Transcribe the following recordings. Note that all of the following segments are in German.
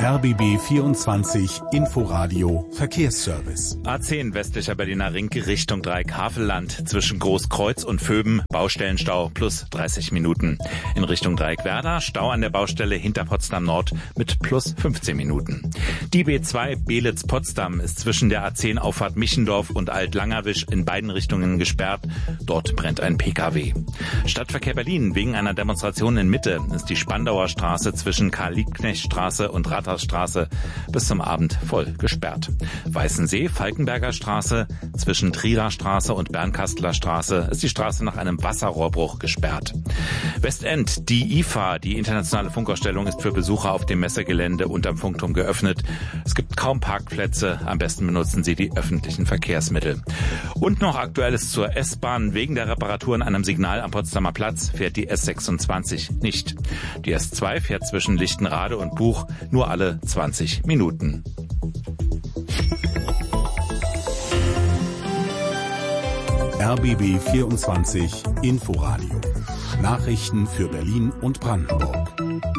RBB 24 Inforadio Verkehrsservice. A10 westlicher Berliner Ring Richtung Dreieck-Havelland zwischen Großkreuz und Vöben Baustellenstau plus 30 Minuten. In Richtung Dreieck-Werder Stau an der Baustelle hinter Potsdam Nord mit plus 15 Minuten. Die B2 Belitz-Potsdam ist zwischen der A10 Auffahrt Michendorf und Alt-Langerwisch in beiden Richtungen gesperrt. Dort brennt ein PKW. Stadtverkehr Berlin. Wegen einer Demonstration in Mitte ist die Spandauer Straße zwischen Karl-Liebknecht-Straße und Rathausstraße bis zum Abend voll gesperrt. Weißensee, Falkenberger Straße, zwischen Trierer Straße und Bernkastler Straße ist die Straße nach einem Wasserrohrbruch gesperrt. Westend, die IFA, die internationale Funkausstellung, ist für Besucher auf dem Messegelände unterm Funkturm geöffnet. Es gibt kaum Parkplätze, am besten benutzen Sie die öffentlichen Verkehrsmittel. Und noch Aktuelles zur S-Bahn. Wegen der Reparatur an einem Signal am Potsdamer Platz fährt die S26 nicht. Die S2 fährt zwischen Lichtenrade und Buch nur alle 20 Minuten. RBB 24 Inforadio. Nachrichten für Berlin und Brandenburg.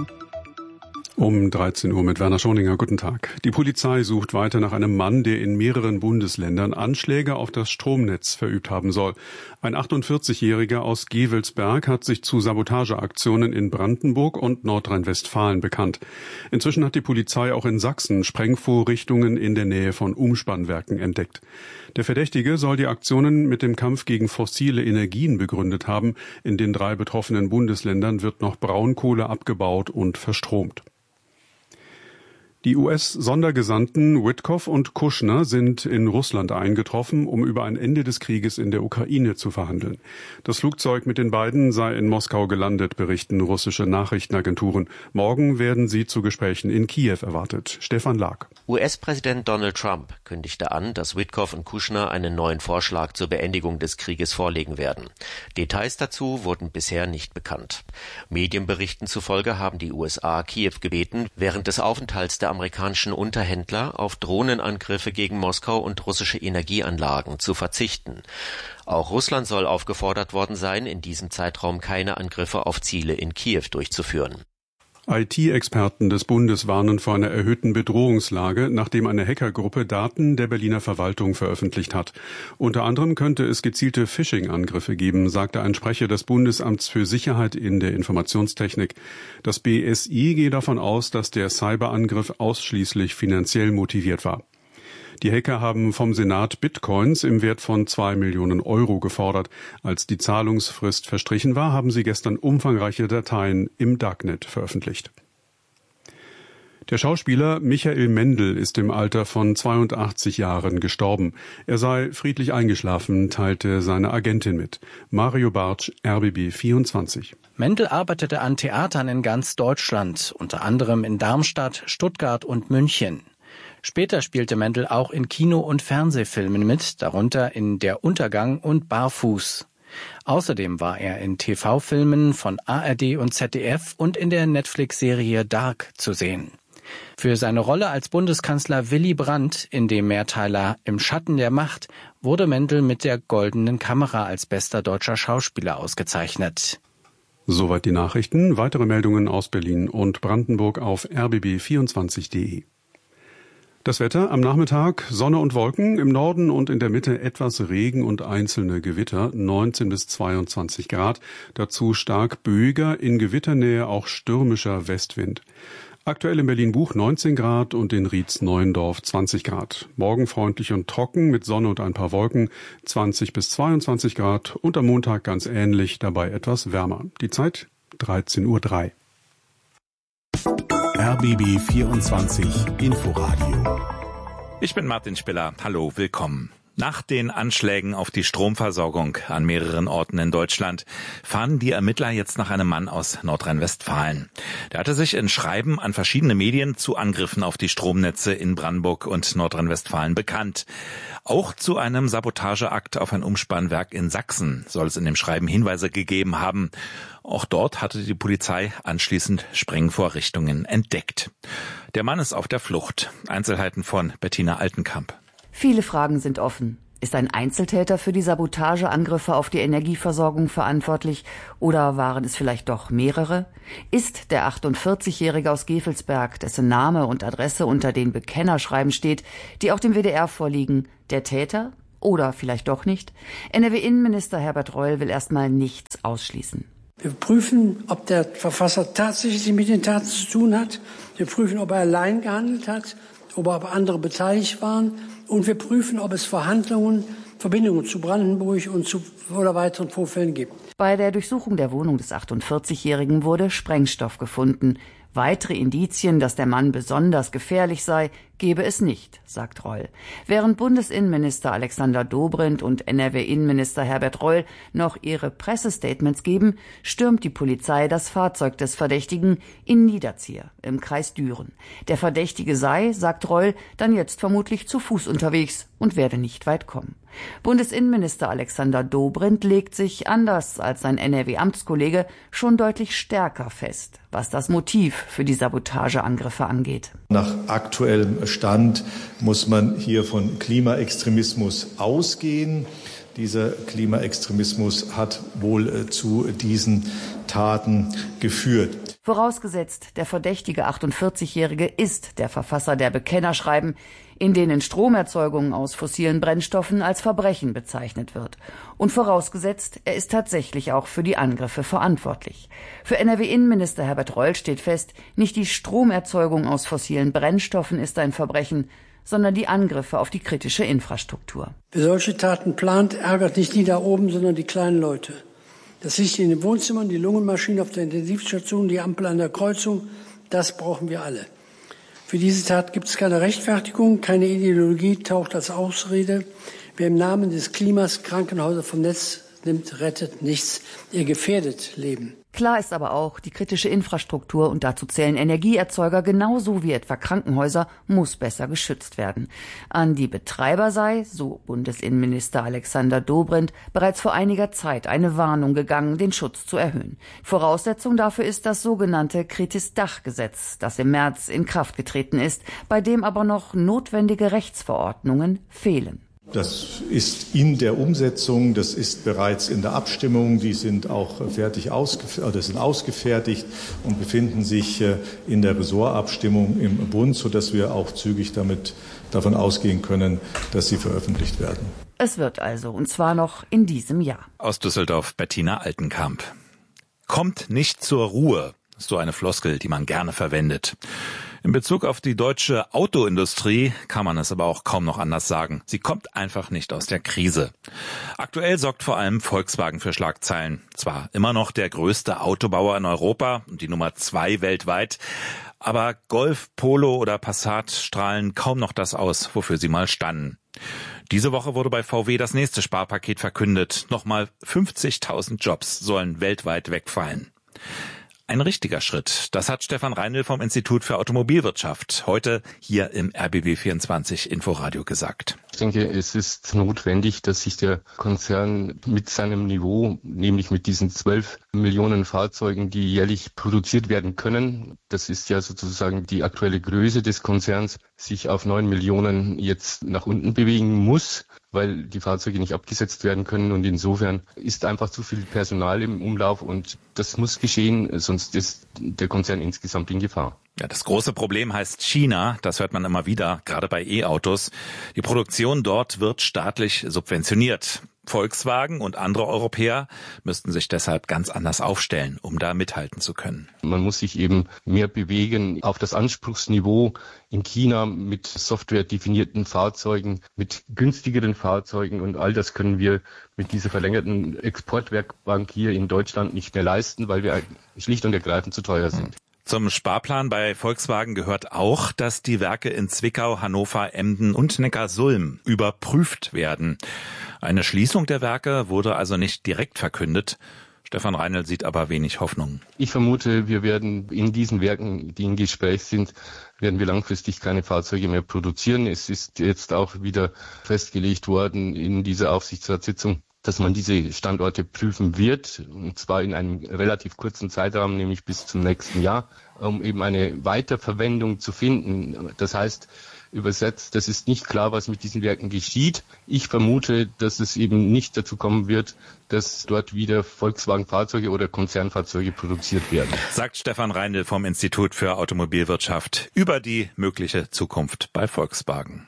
Um 13 Uhr mit Werner Schoninger. Guten Tag. Die Polizei sucht weiter nach einem Mann, der in mehreren Bundesländern Anschläge auf das Stromnetz verübt haben soll. Ein 48-Jähriger aus Gevelsberg hat sich zu Sabotageaktionen in Brandenburg und Nordrhein-Westfalen bekannt. Inzwischen hat die Polizei auch in Sachsen Sprengvorrichtungen in der Nähe von Umspannwerken entdeckt. Der Verdächtige soll die Aktionen mit dem Kampf gegen fossile Energien begründet haben. In den 3 betroffenen Bundesländern wird noch Braunkohle abgebaut und verstromt. Die US-Sondergesandten Witkoff und Kushner sind in Russland eingetroffen, um über ein Ende des Krieges in der Ukraine zu verhandeln. Das Flugzeug mit den beiden sei in Moskau gelandet, berichten russische Nachrichtenagenturen. Morgen werden sie zu Gesprächen in Kiew erwartet. Stefan Lag. US-Präsident Donald Trump kündigte an, dass Witkoff und Kushner einen neuen Vorschlag zur Beendigung des Krieges vorlegen werden. Details dazu wurden bisher nicht bekannt. Medienberichten zufolge haben die USA Kiew gebeten, während des Aufenthalts der amerikanischen Unterhändler auf Drohnenangriffe gegen Moskau und russische Energieanlagen zu verzichten. Auch Russland soll aufgefordert worden sein, in diesem Zeitraum keine Angriffe auf Ziele in Kiew durchzuführen. IT-Experten des Bundes warnen vor einer erhöhten Bedrohungslage, nachdem eine Hackergruppe Daten der Berliner Verwaltung veröffentlicht hat. Unter anderem könnte es gezielte Phishing-Angriffe geben, sagte ein Sprecher des Bundesamts für Sicherheit in der Informationstechnik. Das BSI gehe davon aus, dass der Cyberangriff ausschließlich finanziell motiviert war. Die Hacker haben vom Senat Bitcoins im Wert von 2 Millionen Euro gefordert. Als die Zahlungsfrist verstrichen war, haben sie gestern umfangreiche Dateien im Darknet veröffentlicht. Der Schauspieler Michael Mendl ist im Alter von 82 Jahren gestorben. Er sei friedlich eingeschlafen, teilte seine Agentin mit. Mario Bartsch, RBB 24. Mendl arbeitete an Theatern in ganz Deutschland, unter anderem in Darmstadt, Stuttgart und München. Später spielte Mendl auch in Kino- und Fernsehfilmen mit, darunter in Der Untergang und Barfuß. Außerdem war er in TV-Filmen von ARD und ZDF und in der Netflix-Serie Dark zu sehen. Für seine Rolle als Bundeskanzler Willy Brandt in dem Mehrteiler Im Schatten der Macht wurde Mendl mit der Goldenen Kamera als bester deutscher Schauspieler ausgezeichnet. Soweit die Nachrichten. Weitere Meldungen aus Berlin und Brandenburg auf rbb24.de. Das Wetter am Nachmittag Sonne und Wolken, im Norden und in der Mitte etwas Regen und einzelne Gewitter, 19 bis 22 Grad, dazu stark böiger, in Gewitternähe auch stürmischer Westwind. Aktuell in Berlin-Buch 19 Grad und in Rietz-Neuendorf 20 Grad. Morgen freundlich und trocken mit Sonne und ein paar Wolken, 20 bis 22 Grad und am Montag ganz ähnlich, dabei etwas wärmer. Die Zeit 13:03 Uhr. RBB 24 Inforadio. Ich bin Martin Spiller. Hallo, willkommen. Nach den Anschlägen auf die Stromversorgung an mehreren Orten in Deutschland fahnden die Ermittler jetzt nach einem Mann aus Nordrhein-Westfalen. Der hatte sich in Schreiben an verschiedene Medien zu Angriffen auf die Stromnetze in Brandenburg und Nordrhein-Westfalen bekannt. Auch zu einem Sabotageakt auf ein Umspannwerk in Sachsen soll es in dem Schreiben Hinweise gegeben haben. Auch dort hatte die Polizei anschließend Sprengvorrichtungen entdeckt. Der Mann ist auf der Flucht. Einzelheiten von Bettina Altenkamp. Viele Fragen sind offen. Ist ein Einzeltäter für die Sabotageangriffe auf die Energieversorgung verantwortlich oder waren es vielleicht doch mehrere? Ist der 48-Jährige aus Gevelsberg, dessen Name und Adresse unter den Bekennerschreiben steht, die auch dem WDR vorliegen, der Täter? Oder vielleicht doch nicht? NRW-Innenminister Herbert Reul will erstmal nichts ausschließen. Wir prüfen, ob der Verfasser tatsächlich mit den Taten zu tun hat. Wir prüfen, ob er allein gehandelt hat, ob andere beteiligt waren. Und wir prüfen, ob es Verbindungen zu Brandenburg oder weiteren Vorfällen gibt. Bei der Durchsuchung der Wohnung des 48-Jährigen wurde Sprengstoff gefunden. Weitere Indizien, dass der Mann besonders gefährlich sei, gebe es nicht, sagt Reul. Während Bundesinnenminister Alexander Dobrindt und NRW-Innenminister Herbert Reul noch ihre Pressestatements geben, stürmt die Polizei das Fahrzeug des Verdächtigen in Niederzier im Kreis Düren. Der Verdächtige sei, sagt Reul, dann jetzt vermutlich zu Fuß unterwegs und werde nicht weit kommen. Bundesinnenminister Alexander Dobrindt legt sich, anders als sein NRW-Amtskollege, schon deutlich stärker fest, was das Motiv für die Sabotageangriffe angeht. Nach aktuellem Stand muss man hier von Klimaextremismus ausgehen. Dieser Klimaextremismus hat wohl zu diesen Taten geführt. Vorausgesetzt, der verdächtige 48-Jährige ist der Verfasser der Bekennerschreiben, in denen Stromerzeugung aus fossilen Brennstoffen als Verbrechen bezeichnet wird. Und vorausgesetzt, er ist tatsächlich auch für die Angriffe verantwortlich. Für NRW-Innenminister Herbert Reul steht fest, nicht die Stromerzeugung aus fossilen Brennstoffen ist ein Verbrechen, sondern die Angriffe auf die kritische Infrastruktur. Wer solche Taten plant, ärgert nicht die da oben, sondern die kleinen Leute. Das Licht in den Wohnzimmern, die Lungenmaschine auf der Intensivstation, die Ampel an der Kreuzung, das brauchen wir alle. Für diese Tat gibt es keine Rechtfertigung, keine Ideologie taucht als Ausrede. Wer im Namen des Klimas Krankenhäuser vom Netz nimmt, rettet nichts, er gefährdet Leben. Klar ist aber auch, die kritische Infrastruktur, und dazu zählen Energieerzeuger genauso wie etwa Krankenhäuser, muss besser geschützt werden. An die Betreiber sei, so Bundesinnenminister Alexander Dobrindt, bereits vor einiger Zeit eine Warnung gegangen, den Schutz zu erhöhen. Voraussetzung dafür ist das sogenannte Kritis-Dach-Gesetz, das im März in Kraft getreten ist, bei dem aber noch notwendige Rechtsverordnungen fehlen. Das ist in der Umsetzung, das ist bereits in der Abstimmung, die sind auch sind ausgefertigt und befinden sich in der Ressortabstimmung im Bund, sodass wir auch zügig davon ausgehen können, dass sie veröffentlicht werden. Es wird also, und zwar noch in diesem Jahr. Aus Düsseldorf Bettina Altenkamp. Kommt nicht zur Ruhe, ist so eine Floskel, die man gerne verwendet. In Bezug auf die deutsche Autoindustrie kann man es aber auch kaum noch anders sagen. Sie kommt einfach nicht aus der Krise. Aktuell sorgt vor allem Volkswagen für Schlagzeilen. Zwar immer noch der größte Autobauer in Europa und die Nummer 2 weltweit, aber Golf, Polo oder Passat strahlen kaum noch das aus, wofür sie mal standen. Diese Woche wurde bei VW das nächste Sparpaket verkündet. Nochmal 50.000 Jobs sollen weltweit wegfallen. Ein richtiger Schritt. Das hat Stefan Reinl vom Institut für Automobilwirtschaft heute hier im RBB24 Inforadio gesagt. Ich denke, es ist notwendig, dass sich der Konzern mit seinem Niveau, nämlich mit diesen 12 Millionen Fahrzeugen, die jährlich produziert werden können, das ist ja sozusagen die aktuelle Größe des Konzerns, sich auf 9 Millionen jetzt nach unten bewegen muss, weil die Fahrzeuge nicht abgesetzt werden können. Und insofern ist einfach zu viel Personal im Umlauf und das muss geschehen, sonst ist der Konzern insgesamt in Gefahr. Ja, das große Problem heißt China, das hört man immer wieder, gerade bei E-Autos. Die Produktion dort wird staatlich subventioniert. Volkswagen und andere Europäer müssten sich deshalb ganz anders aufstellen, um da mithalten zu können. Man muss sich eben mehr bewegen auf das Anspruchsniveau in China mit softwaredefinierten Fahrzeugen, mit günstigeren Fahrzeugen, und all das können wir mit dieser verlängerten Exportwerkbank hier in Deutschland nicht mehr leisten, weil wir schlicht und ergreifend zu teuer sind. Zum Sparplan bei Volkswagen gehört auch, dass die Werke in Zwickau, Hannover, Emden und Neckarsulm überprüft werden. Eine Schließung der Werke wurde also nicht direkt verkündet. Stefan Reinl sieht aber wenig Hoffnung. Ich vermute, wir werden in diesen Werken, die im Gespräch sind, werden wir langfristig keine Fahrzeuge mehr produzieren. Es ist jetzt auch wieder festgelegt worden in dieser Aufsichtsratssitzung, dass man diese Standorte prüfen wird, und zwar in einem relativ kurzen Zeitraum, nämlich bis zum nächsten Jahr, um eben eine Weiterverwendung zu finden. Das heißt, Übersetzt, das ist nicht klar, was mit diesen Werken geschieht. Ich vermute, dass es eben nicht dazu kommen wird, dass dort wieder Volkswagen-Fahrzeuge oder Konzernfahrzeuge produziert werden. Sagt Stefan Reindl vom Institut für Automobilwirtschaft über die mögliche Zukunft bei Volkswagen.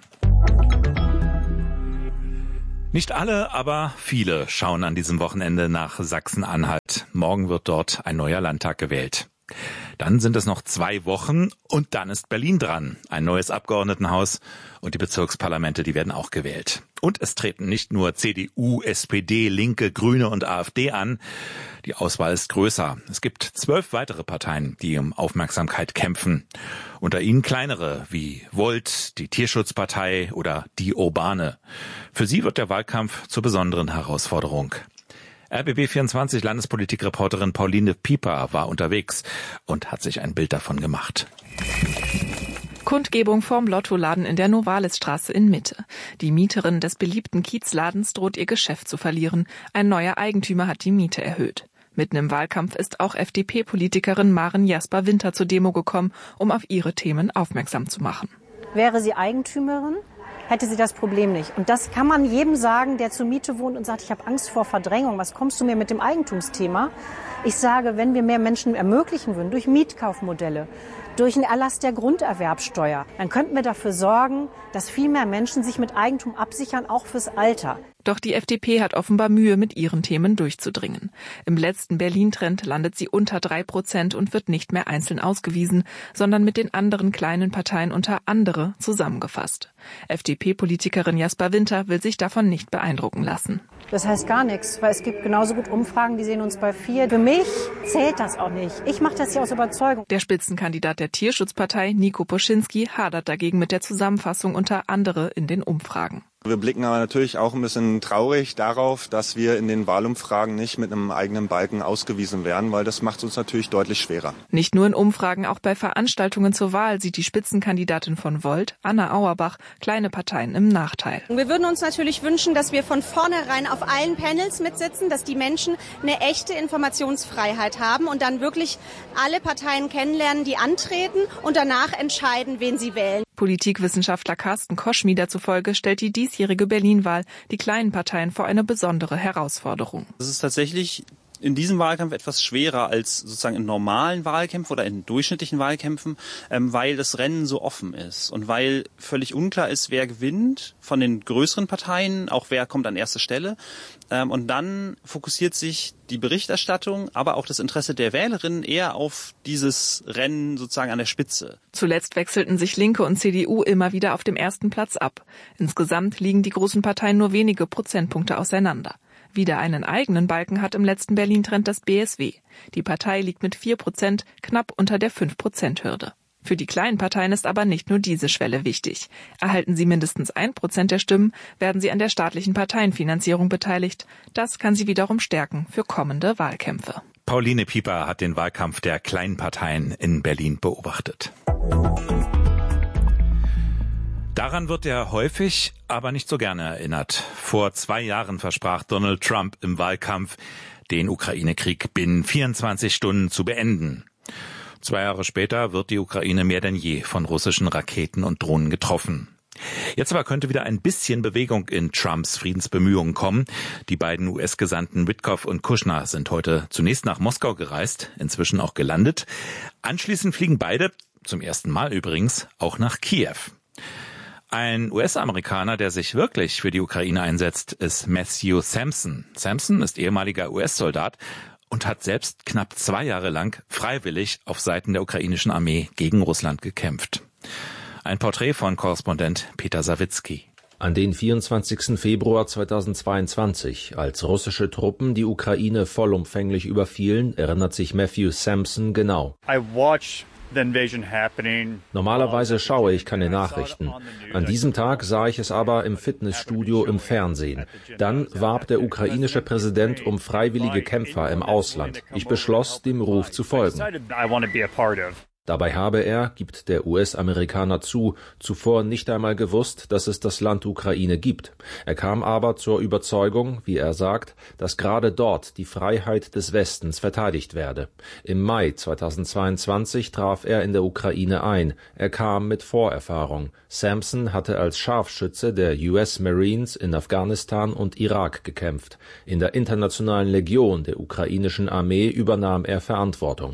Nicht alle, aber viele schauen an diesem Wochenende nach Sachsen-Anhalt. Morgen wird dort ein neuer Landtag gewählt. Dann sind es noch 2 Wochen und dann ist Berlin dran. Ein neues Abgeordnetenhaus und die Bezirksparlamente, die werden auch gewählt. Und es treten nicht nur CDU, SPD, Linke, Grüne und AfD an. Die Auswahl ist größer. Es gibt 12 weitere Parteien, die um Aufmerksamkeit kämpfen. Unter ihnen kleinere wie Volt, die Tierschutzpartei oder die Urbane. Für sie wird der Wahlkampf zur besonderen Herausforderung. RBB24 Landespolitikreporterin Pauline Pieper war unterwegs und hat sich ein Bild davon gemacht. Kundgebung vorm Lottoladen in der Novalisstraße in Mitte. Die Mieterin des beliebten Kiezladens droht ihr Geschäft zu verlieren. Ein neuer Eigentümer hat die Miete erhöht. Mitten im Wahlkampf ist auch FDP-Politikerin Maren Jasper-Winter zur Demo gekommen, um auf ihre Themen aufmerksam zu machen. Wäre sie Eigentümerin, hätte sie das Problem nicht. Und das kann man jedem sagen, der zur Miete wohnt und sagt, ich habe Angst vor Verdrängung. Was kommst du mir mit dem Eigentumsthema? Ich sage, wenn wir mehr Menschen ermöglichen würden, durch Mietkaufmodelle, durch einen Erlass der Grunderwerbsteuer, dann könnten wir dafür sorgen, dass viel mehr Menschen sich mit Eigentum absichern, auch fürs Alter. Doch die FDP hat offenbar Mühe, mit ihren Themen durchzudringen. Im letzten Berlin-Trend landet sie unter 3% und wird nicht mehr einzeln ausgewiesen, sondern mit den anderen kleinen Parteien unter andere zusammengefasst. FDP-Politikerin Jasper-Winter will sich davon nicht beeindrucken lassen. Das heißt gar nichts, weil es gibt genauso gut Umfragen, die sehen uns bei 4. Für mich zählt das auch nicht. Ich mache das hier aus Überzeugung. Der Spitzenkandidat der Tierschutzpartei, Nico Poschinski, hadert dagegen mit der Zusammenfassung unter andere in den Umfragen. Wir blicken aber natürlich auch ein bisschen traurig darauf, dass wir in den Wahlumfragen nicht mit einem eigenen Balken ausgewiesen werden, weil das macht es uns natürlich deutlich schwerer. Nicht nur in Umfragen, auch bei Veranstaltungen zur Wahl sieht die Spitzenkandidatin von Volt, Anna Auerbach, kleine Parteien im Nachteil. Wir würden uns natürlich wünschen, dass wir von vornherein auf allen Panels mitsitzen, dass die Menschen eine echte Informationsfreiheit haben und dann wirklich alle Parteien kennenlernen, die antreten und danach entscheiden, wen sie wählen. Politikwissenschaftler Carsten Koschmieder zufolge stellt die diesjährige Berlin-Wahl die kleinen Parteien vor eine besondere Herausforderung. Es ist tatsächlich in diesem Wahlkampf etwas schwerer als sozusagen in normalen Wahlkämpfen oder in durchschnittlichen Wahlkämpfen, weil das Rennen so offen ist und weil völlig unklar ist, wer gewinnt von den größeren Parteien, auch wer kommt an erste Stelle. Und dann fokussiert sich die Berichterstattung, aber auch das Interesse der Wählerinnen eher auf dieses Rennen sozusagen an der Spitze. Zuletzt wechselten sich Linke und CDU immer wieder auf dem ersten Platz ab. Insgesamt liegen die großen Parteien nur wenige Prozentpunkte auseinander. Wieder einen eigenen Balken hat im letzten Berlin-Trend das BSW. Die Partei liegt mit 4% knapp unter der 5%-Hürde. Für die kleinen Parteien ist aber nicht nur diese Schwelle wichtig. Erhalten sie mindestens 1% der Stimmen, werden sie an der staatlichen Parteienfinanzierung beteiligt. Das kann sie wiederum stärken für kommende Wahlkämpfe. Pauline Pieper hat den Wahlkampf der kleinen Parteien in Berlin beobachtet. Daran wird er häufig, aber nicht so gerne erinnert. Vor 2 Jahren versprach Donald Trump im Wahlkampf, den Ukraine-Krieg binnen 24 Stunden zu beenden. 2 Jahre später wird die Ukraine mehr denn je von russischen Raketen und Drohnen getroffen. Jetzt aber könnte wieder ein bisschen Bewegung in Trumps Friedensbemühungen kommen. Die beiden US-Gesandten Witkoff und Kushner sind heute zunächst nach Moskau gereist, inzwischen auch gelandet. Anschließend fliegen beide, zum ersten Mal übrigens, auch nach Kiew. Ein US-Amerikaner, der sich wirklich für die Ukraine einsetzt, ist Matthew Sampson. Sampson ist ehemaliger US-Soldat und hat selbst knapp 2 Jahre lang freiwillig auf Seiten der ukrainischen Armee gegen Russland gekämpft. Ein Porträt von Korrespondent Peter Sawicki. An den 24. Februar 2022, als russische Truppen die Ukraine vollumfänglich überfielen, erinnert sich Matthew Sampson genau. Normalerweise schaue ich keine Nachrichten. An diesem Tag sah ich es aber im Fitnessstudio im Fernsehen. Dann warb der ukrainische Präsident um freiwillige Kämpfer im Ausland. Ich beschloss, dem Ruf zu folgen. Dabei habe er, gibt der US-Amerikaner zu, zuvor nicht einmal gewusst, dass es das Land Ukraine gibt. Er kam aber zur Überzeugung, wie er sagt, dass gerade dort die Freiheit des Westens verteidigt werde. Im Mai 2022 traf er in der Ukraine ein. Er kam mit Vorerfahrung. Sampson hatte als Scharfschütze der US Marines in Afghanistan und Irak gekämpft. In der Internationalen Legion der ukrainischen Armee übernahm er Verantwortung.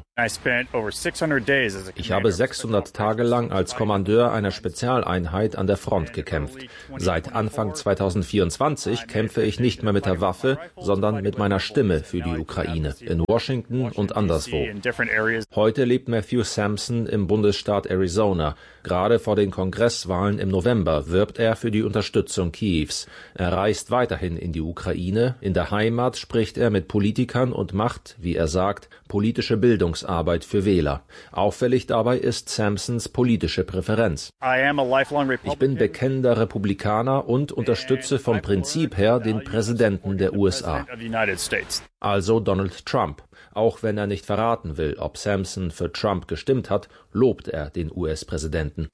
Ich habe 600 Tage lang als Kommandeur einer Spezialeinheit an der Front gekämpft. Seit Anfang 2024 kämpfe ich nicht mehr mit der Waffe, sondern mit meiner Stimme für die Ukraine, in Washington und anderswo. Heute lebt Matthew Sampson im Bundesstaat Arizona. Gerade vor den Kongresswahlen im November wirbt er für die Unterstützung Kiews. Er reist weiterhin in die Ukraine. In der Heimat spricht er mit Politikern und macht, wie er sagt, politische Bildungsarbeit für Wähler. Auffällig dabei ist Sampsons politische Präferenz. Ich bin bekennender Republikaner und unterstütze vom Prinzip her den Präsidenten der USA. Also Donald Trump. Auch wenn er nicht verraten will, ob Sampson für Trump gestimmt hat, lobt er den US-Präsidenten.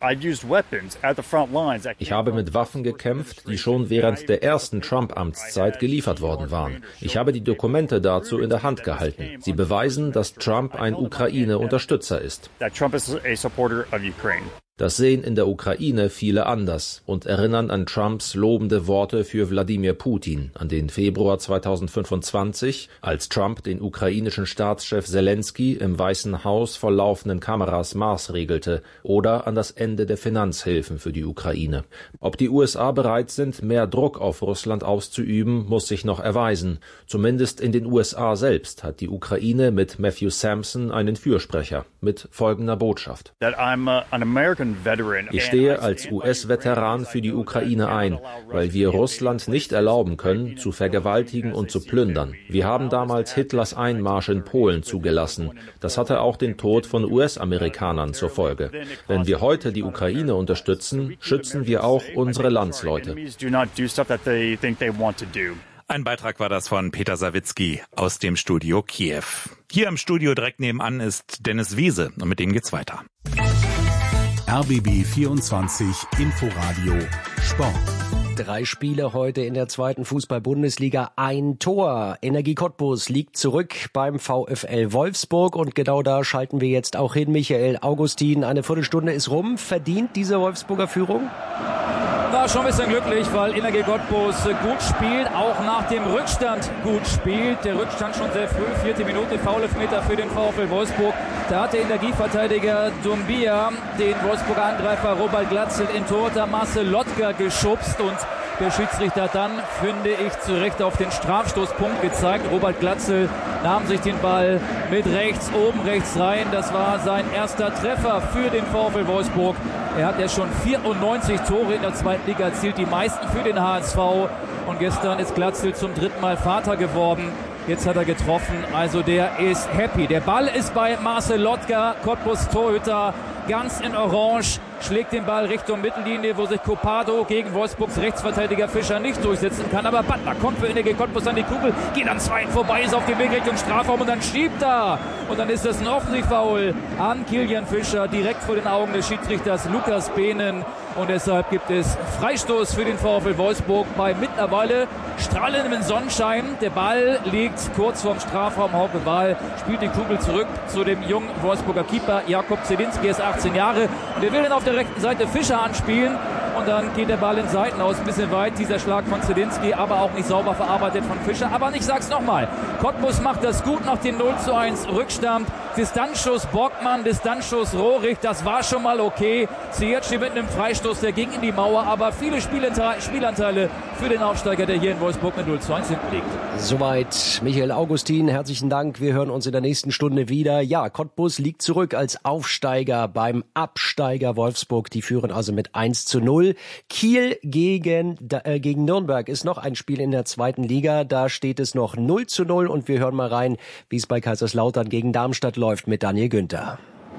Ich habe mit Waffen gekämpft, die schon während der ersten Trump-Amtszeit geliefert worden waren. Ich habe die Dokumente dazu in der Hand gehalten. Sie beweisen, dass Trump ein Ukraine-Unterstützer ist. Das sehen in der Ukraine viele anders und erinnern an Trumps lobende Worte für Wladimir Putin, an den Februar 2025, als Trump den ukrainischen Staatschef Selensky im Weißen Haus vor laufenden Kameras maßregelte, oder an das Ende der Finanzhilfen für die Ukraine. Ob die USA bereit sind, mehr Druck auf Russland auszuüben, muss sich noch erweisen. Zumindest in den USA selbst hat die Ukraine mit Matthew Sampson einen Fürsprecher mit folgender Botschaft. Ich stehe als US-Veteran für die Ukraine ein, weil wir Russland nicht erlauben können, zu vergewaltigen und zu plündern. Wir haben damals Hitlers Einmarsch in Polen zugelassen. Das hatte auch den Tod von US-Amerikanern zur Folge. Wenn wir heute die Ukraine unterstützen, schützen wir auch unsere Landsleute. Ein Beitrag war das von Peter Sawicki aus dem Studio Kiew. Hier im Studio direkt nebenan ist Dennis Wiese und mit dem geht's weiter. RBB 24 Inforadio Sport. 3 Spiele heute in der 2. Fußball-Bundesliga, ein Tor. Energie Cottbus liegt zurück beim VfL Wolfsburg und genau da schalten wir jetzt auch hin. Michael Augustin, eine Viertelstunde ist rum. Verdient diese Wolfsburger Führung? War schon ein bisschen glücklich, weil Energie Cottbus gut spielt, auch nach dem Rückstand gut spielt. Der Rückstand schon sehr früh, 4. Minute, Foul-Elfmeter für den VfL Wolfsburg. Da hat der Energieverteidiger Doumbia den Wolfsburger Angreifer Robert Glatzel in Torhüter Marcel Lotka geschubst und der Schiedsrichter hat dann, finde ich, zu Recht auf den Strafstoßpunkt gezeigt. Robert Glatzel nahm sich den Ball mit rechts, oben rechts rein. Das war sein erster Treffer für den VfL Wolfsburg. Er hat ja schon 94 Tore in der 2. Liga erzielt, die meisten für den HSV. Und gestern ist Glatzel zum 3. Mal Vater geworden. Jetzt hat er getroffen, also der ist happy. Der Ball ist bei Marcel Lotka, Cottbus Torhüter, ganz in Orange, schlägt den Ball Richtung Mittellinie, wo sich Copado gegen Wolfsburgs Rechtsverteidiger Fischer nicht durchsetzen kann. Aber Butler kommt für Energie Cottbus an die Kugel, geht an 2 vorbei, ist auf dem Weg Richtung Strafraum und dann schiebt er. Und dann ist das ein Offensivfoul an Kilian Fischer, direkt vor den Augen des Schiedsrichters Lukas Behnen. Und deshalb gibt es Freistoß für den VfL Wolfsburg bei mittlerweile strahlendem Sonnenschein. Der Ball liegt kurz vorm Strafraum. Hauke Wahl spielt die Kugel zurück zu dem jungen Wolfsburger Keeper Jakub Zielinski, ist 18 Jahre. Und er will dann auf der rechten Seite Fischer anspielen. Und dann geht der Ball in Seiten aus, ein bisschen weit, dieser Schlag von Zielinski, aber auch nicht sauber verarbeitet von Fischer. Aber ich sag's nochmal, Cottbus macht das gut nach dem 0:1 Rückstand. Distanzschuss Borgmann, Distanzschuss Rohrig, das war schon mal okay. Ziyech mit einem Freistoß, der ging in die Mauer, aber viele Spielanteile für den Aufsteiger, der hier in Wolfsburg mit 0:1 hinten liegt. Soweit Michael Augustin, herzlichen Dank. Wir hören uns in der nächsten Stunde wieder. Ja, Cottbus liegt zurück als Aufsteiger beim Absteiger Wolfsburg. Die führen also mit 1:0. Kiel gegen Nürnberg ist noch ein Spiel in der 2. Liga. Da steht es noch 0:0 und wir hören mal rein, wie es bei Kaiserslautern gegen Darmstadt läuft mit Daniel Günther.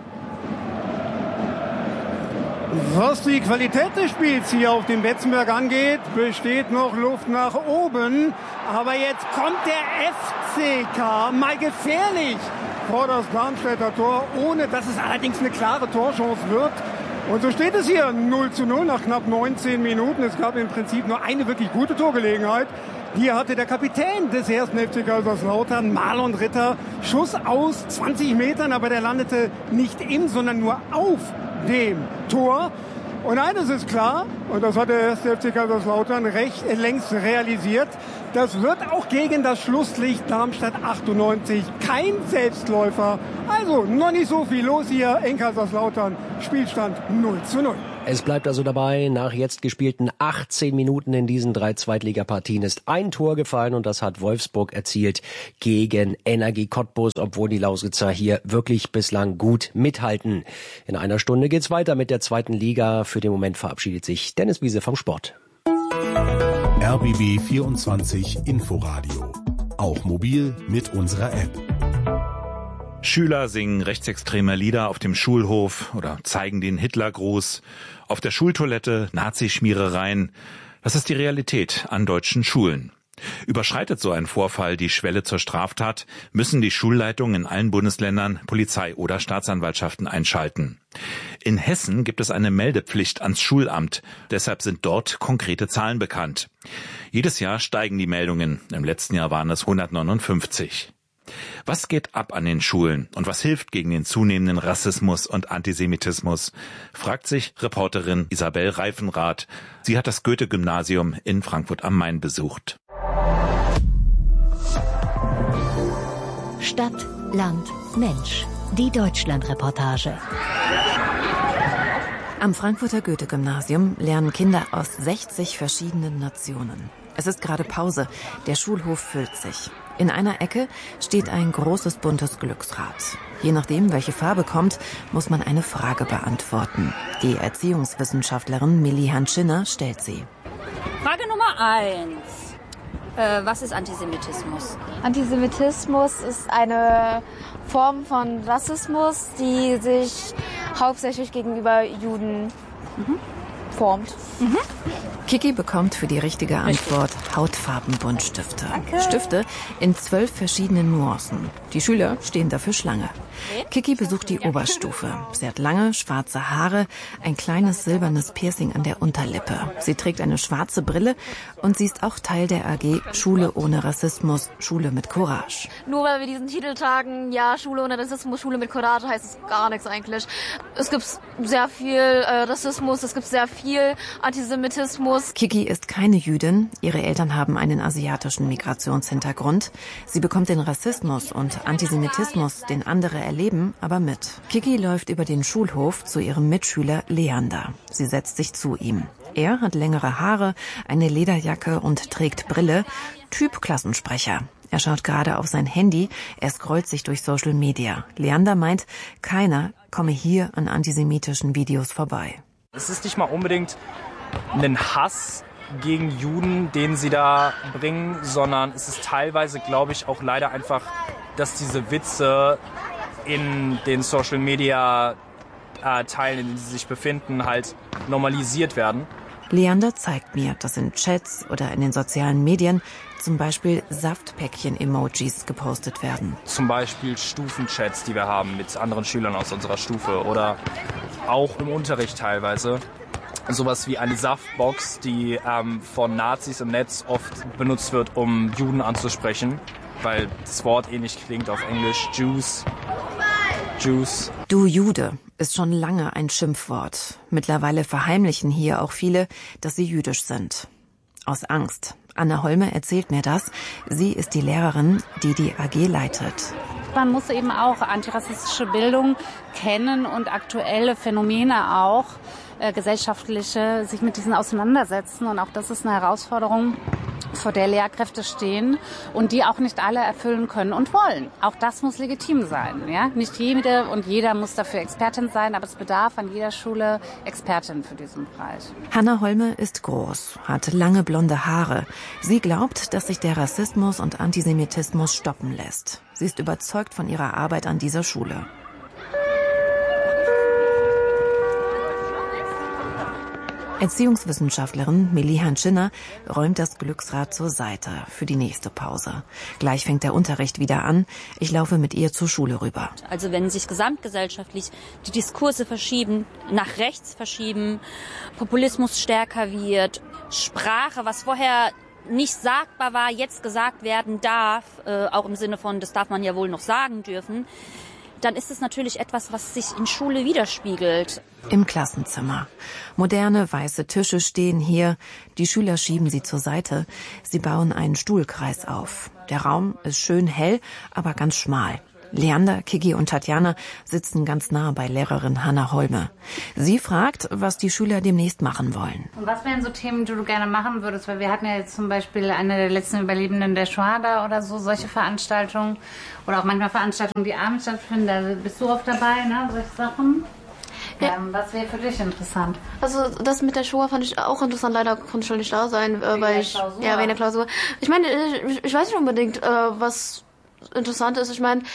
Was die Qualität des Spiels hier auf dem Betzenberg angeht, besteht noch Luft nach oben. Aber jetzt kommt der FCK mal gefährlich vor das Darmstädter Tor, ohne dass es allerdings eine klare Torchance wird. Und so steht es hier 0:0 nach knapp 19 Minuten. Es gab im Prinzip nur eine wirklich gute Torgelegenheit. Die hatte der Kapitän des 1. FC Kaiserslautern, Marlon Ritter. Schuss aus 20 Metern, aber der landete nicht im, sondern nur auf dem Tor. Und eines ist klar, und das hat der 1. FC Kaiserslautern längst realisiert, das wird auch gegen das Schlusslicht Darmstadt 98 kein Selbstläufer. Also noch nicht so viel los hier in Kaiserslautern. Spielstand 0:0. Es bleibt also dabei, nach jetzt gespielten 18 Minuten in diesen 3 Zweitligapartien ist ein Tor gefallen und das hat Wolfsburg erzielt gegen Energie Cottbus, obwohl die Lausitzer hier wirklich bislang gut mithalten. In einer Stunde geht's weiter mit der 2. Liga. Für den Moment verabschiedet sich Dennis Wiese vom Sport. RBB 24 Inforadio. Auch mobil mit unserer App. Schüler singen rechtsextreme Lieder auf dem Schulhof oder zeigen den Hitlergruß. Auf der Schultoilette Nazischmierereien. Das ist die Realität an deutschen Schulen. Überschreitet so ein Vorfall die Schwelle zur Straftat, müssen die Schulleitungen in allen Bundesländern Polizei oder Staatsanwaltschaften einschalten. In Hessen gibt es eine Meldepflicht ans Schulamt. Deshalb sind dort konkrete Zahlen bekannt. Jedes Jahr steigen die Meldungen. Im letzten Jahr waren es 159. Was geht ab an den Schulen und was hilft gegen den zunehmenden Rassismus und Antisemitismus, fragt sich Reporterin Isabel Reifenrath. Sie hat das Goethe-Gymnasium in Frankfurt am Main besucht. Stadt, Land, Mensch. Die Deutschland-Reportage. Am Frankfurter Goethe-Gymnasium lernen Kinder aus 60 verschiedenen Nationen. Es ist gerade Pause. Der Schulhof füllt sich. In einer Ecke steht ein großes buntes Glücksrad. Je nachdem, welche Farbe kommt, muss man eine Frage beantworten. Die Erziehungswissenschaftlerin Milli Hanschinner stellt sie. Frage Nummer 1. Was ist Antisemitismus? Antisemitismus ist eine Form von Rassismus, die sich hauptsächlich gegenüber Juden formt. Kiki bekommt für die richtige Antwort Hautfarbenbuntstifte. Danke. Stifte in 12 verschiedenen Nuancen. Die Schüler stehen dafür Schlange. Kiki besucht die Oberstufe. Sie hat lange, schwarze Haare, ein kleines silbernes Piercing an der Unterlippe. Sie trägt eine schwarze Brille und sie ist auch Teil der AG Schule ohne Rassismus, Schule mit Courage. Nur weil wir diesen Titel tragen, ja, Schule ohne Rassismus, Schule mit Courage, heißt es gar nichts eigentlich. Es gibt sehr viel Rassismus, es gibt sehr viel Antisemitismus. Kiki ist keine Jüdin. Ihre Eltern haben einen asiatischen Migrationshintergrund. Sie bekommt den Rassismus und Antisemitismus, den andere erleben, aber mit. Kiki läuft über den Schulhof zu ihrem Mitschüler Leander. Sie setzt sich zu ihm. Er hat längere Haare, eine Lederjacke und trägt Brille. Typ Klassensprecher. Er schaut gerade auf sein Handy. Er scrollt sich durch Social Media. Leander meint, keiner komme hier an antisemitischen Videos vorbei. Es ist nicht mal unbedingt ein Hass gegen Juden, den sie da bringen, sondern es ist teilweise, glaube ich, auch leider einfach, dass diese Witze in den Social Media Teilen, in denen sie sich befinden, halt normalisiert werden. Leander zeigt mir, dass in Chats oder in den sozialen Medien zum Beispiel Saftpäckchen-Emojis gepostet werden. Zum Beispiel Stufenchats, die wir haben mit anderen Schülern aus unserer Stufe oder auch im Unterricht teilweise. Sowas wie eine Saftbox, die von Nazis im Netz oft benutzt wird, um Juden anzusprechen, weil das Wort ähnlich klingt auf Englisch. Jews. Du Jude ist schon lange ein Schimpfwort. Mittlerweile verheimlichen hier auch viele, dass sie jüdisch sind. Aus Angst. Anna Holme erzählt mir das. Sie ist die Lehrerin, die die AG leitet. Man muss eben auch antirassistische Bildung kennen und aktuelle Phänomene auch, gesellschaftliche, sich mit diesen auseinandersetzen. Und auch das ist eine Herausforderung, vor der Lehrkräfte stehen und die auch nicht alle erfüllen können und wollen. Auch das muss legitim sein. Ja? Nicht jede und jeder muss dafür Expertin sein, aber es bedarf an jeder Schule Expertin für diesen Bereich. Hanna Holme ist groß, hat lange blonde Haare. Sie glaubt, dass sich der Rassismus und Antisemitismus stoppen lässt. Sie ist überzeugt von ihrer Arbeit an dieser Schule. Erziehungswissenschaftlerin Melihan Schinner räumt das Glücksrad zur Seite für die nächste Pause. Gleich fängt der Unterricht wieder an. Ich laufe mit ihr zur Schule rüber. Also wenn sich gesamtgesellschaftlich die Diskurse verschieben, nach rechts verschieben, Populismus stärker wird, Sprache, was vorher nicht sagbar war, jetzt gesagt werden darf, auch im Sinne von, das darf man ja wohl noch sagen dürfen, dann ist es natürlich etwas, was sich in Schule widerspiegelt. Im Klassenzimmer. Moderne weiße Tische stehen hier. Die Schüler schieben sie zur Seite. Sie bauen einen Stuhlkreis auf. Der Raum ist schön hell, aber ganz schmal. Leander, Kiki und Tatjana sitzen ganz nah bei Lehrerin Hanna Holme. Sie fragt, was die Schüler demnächst machen wollen. Und was wären so Themen, die du gerne machen würdest? Weil wir hatten ja jetzt zum Beispiel eine der letzten Überlebenden der Shoah da oder so, solche Veranstaltungen. Oder auch manchmal Veranstaltungen, die abends stattfinden. Da bist du oft dabei, ne? Solche Sachen. Ja. Was wäre für dich interessant? Also das mit der Shoah fand ich auch interessant. Leider konnte ich schon nicht da sein, wegen der Klausur. Ich meine, ich weiß nicht unbedingt, was interessant ist. Ich meine,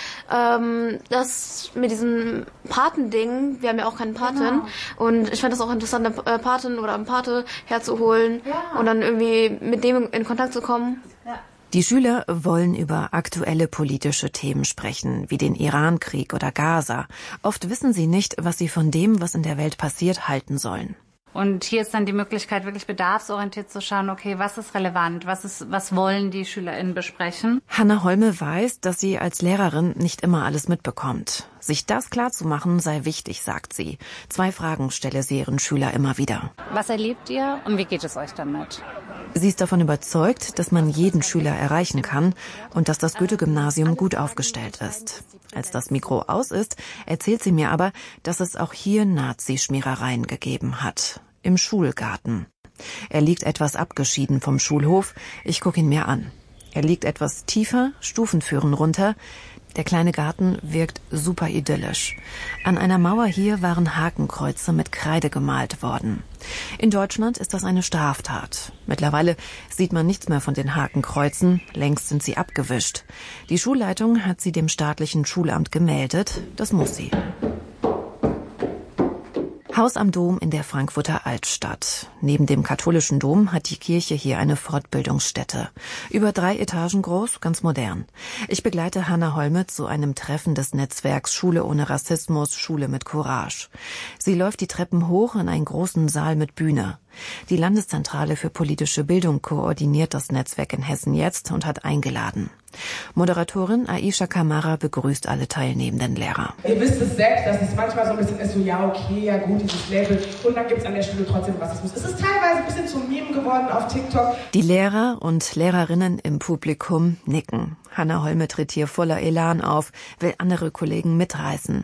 das mit diesem Patending, wir haben ja auch keinen Paten, genau. Und ich fand das auch interessant, eine Patin oder einen Pate herzuholen, ja. Und dann irgendwie mit dem in Kontakt zu kommen. Ja. Die Schüler wollen über aktuelle politische Themen sprechen, wie den Irankrieg oder Gaza. Oft wissen sie nicht, was sie von dem, was in der Welt passiert, halten sollen. Und hier ist dann die Möglichkeit, wirklich bedarfsorientiert zu schauen, okay, was ist relevant, was wollen die SchülerInnen besprechen? Hanna Holme weiß, dass sie als Lehrerin nicht immer alles mitbekommt. Sich das klarzumachen sei wichtig, sagt sie. 2 Fragen stelle sie ihren Schüler immer wieder. Was erlebt ihr und wie geht es euch damit? Sie ist davon überzeugt, dass man jeden Schüler erreichen kann und dass das Goethe-Gymnasium gut aufgestellt ist. Als das Mikro aus ist, erzählt sie mir aber, dass es auch hier Nazischmierereien gegeben hat. Im Schulgarten. Er liegt etwas abgeschieden vom Schulhof. Ich gucke ihn mir an. Er liegt etwas tiefer, Stufen führen runter. Der kleine Garten wirkt super idyllisch. An einer Mauer hier waren Hakenkreuze mit Kreide gemalt worden. In Deutschland ist das eine Straftat. Mittlerweile sieht man nichts mehr von den Hakenkreuzen. Längst sind sie abgewischt. Die Schulleitung hat sie dem staatlichen Schulamt gemeldet. Das muss sie. Haus am Dom in der Frankfurter Altstadt. Neben dem katholischen Dom hat die Kirche hier eine Fortbildungsstätte. Über 3 Etagen groß, ganz modern. Ich begleite Hanna Holme zu einem Treffen des Netzwerks Schule ohne Rassismus, Schule mit Courage. Sie läuft die Treppen hoch in einen großen Saal mit Bühne. Die Landeszentrale für politische Bildung koordiniert das Netzwerk in Hessen jetzt und hat eingeladen. Moderatorin Aisha Kamara begrüßt alle teilnehmenden Lehrer. Ihr wisst es selbst, dass es manchmal so ein bisschen ist, so ja okay, ja gut, dieses Label und dann gibt es an der Schule trotzdem Rassismus. Es ist teilweise ein bisschen zum Meme geworden auf TikTok. Die Lehrer und Lehrerinnen im Publikum nicken. Hanna Holme tritt hier voller Elan auf, will andere Kollegen mitreißen.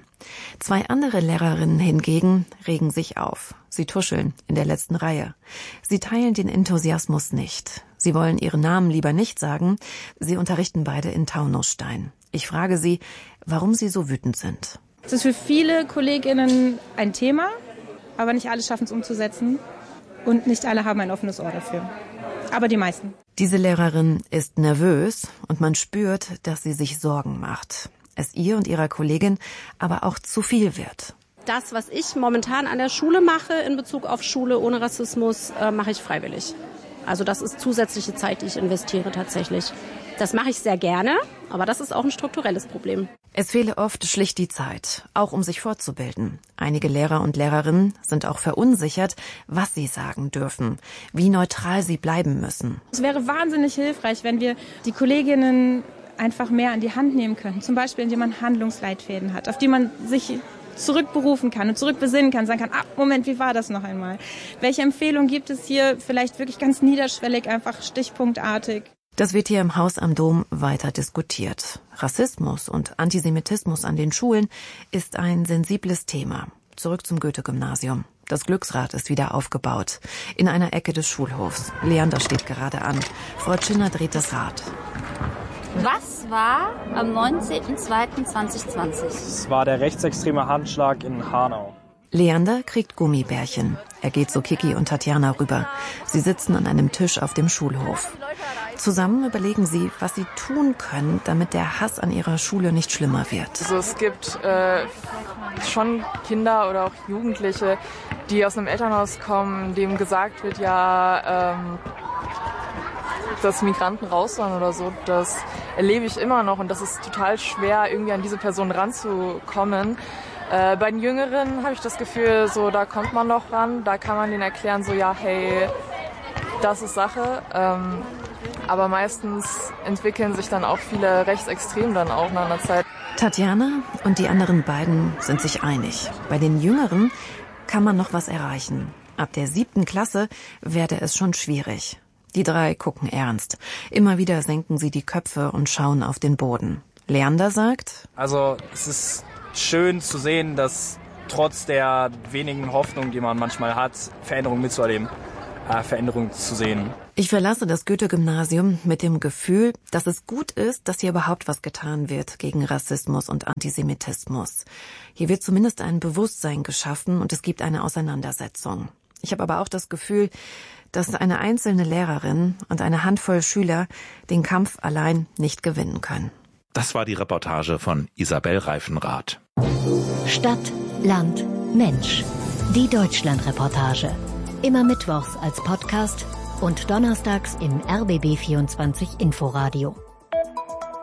2 andere Lehrerinnen hingegen regen sich auf. Sie tuscheln in der letzten Reihe. Sie teilen den Enthusiasmus nicht. Sie wollen ihren Namen lieber nicht sagen. Sie unterrichten beide in Taunusstein. Ich frage sie, warum sie so wütend sind. Es ist für viele KollegInnen ein Thema, aber nicht alle schaffen es umzusetzen. Und nicht alle haben ein offenes Ohr dafür. Aber die meisten. Diese Lehrerin ist nervös und man spürt, dass sie sich Sorgen macht. Es ihr und ihrer Kollegin aber auch zu viel wird. Das, was ich momentan an der Schule mache in Bezug auf Schule ohne Rassismus, mache ich freiwillig. Also das ist zusätzliche Zeit, die ich investiere tatsächlich. Das mache ich sehr gerne, aber das ist auch ein strukturelles Problem. Es fehle oft schlicht die Zeit, auch um sich fortzubilden. Einige Lehrer und Lehrerinnen sind auch verunsichert, was sie sagen dürfen, wie neutral sie bleiben müssen. Es wäre wahnsinnig hilfreich, wenn wir die Kolleginnen einfach mehr an die Hand nehmen könnten. Zum Beispiel, indem man Handlungsleitfäden hat, auf die man sich zurückberufen kann und zurückbesinnen kann, sagen kann, Moment, wie war das noch einmal? Welche Empfehlungen gibt es hier? Vielleicht wirklich ganz niederschwellig, einfach stichpunktartig. Das wird hier im Haus am Dom weiter diskutiert. Rassismus und Antisemitismus an den Schulen ist ein sensibles Thema. Zurück zum Goethe-Gymnasium. Das Glücksrad ist wieder aufgebaut. In einer Ecke des Schulhofs. Leander steht gerade an. Frau Schinner dreht das Rad. Was war am 19.02.2020? Es war der rechtsextreme Handschlag in Hanau. Leander kriegt Gummibärchen. Er geht zu Kiki und Tatjana rüber. Sie sitzen an einem Tisch auf dem Schulhof. Zusammen überlegen sie, was sie tun können, damit der Hass an ihrer Schule nicht schlimmer wird. Also es gibt schon Kinder oder auch Jugendliche, die aus einem Elternhaus kommen, dem gesagt wird, dass Migranten raus sollen oder so. Das erlebe ich immer noch und das ist total schwer, irgendwie an diese Person ranzukommen. Bei den Jüngeren habe ich das Gefühl, so da kommt man noch ran, da kann man denen erklären, so ja, hey, das ist Sache. Aber meistens entwickeln sich dann auch viele Rechtsextrem dann auch nach einer Zeit. Tatjana und die anderen beiden sind sich einig. Bei den Jüngeren kann man noch was erreichen. Ab der 7. Klasse werde es schon schwierig. Die 3 gucken ernst. Immer wieder senken sie die Köpfe und schauen auf den Boden. Leander sagt: Also es ist schön zu sehen, dass trotz der wenigen Hoffnung, die man manchmal hat, Veränderungen mitzuerleben, Veränderungen zu sehen. Ich verlasse das Goethe-Gymnasium mit dem Gefühl, dass es gut ist, dass hier überhaupt was getan wird gegen Rassismus und Antisemitismus. Hier wird zumindest ein Bewusstsein geschaffen und es gibt eine Auseinandersetzung. Ich habe aber auch das Gefühl, dass eine einzelne Lehrerin und eine Handvoll Schüler den Kampf allein nicht gewinnen können. Das war die Reportage von Isabel Reifenrath. Stadt, Land, Mensch. Die Deutschlandreportage. Immer mittwochs als Podcast und donnerstags im RBB 24 Inforadio.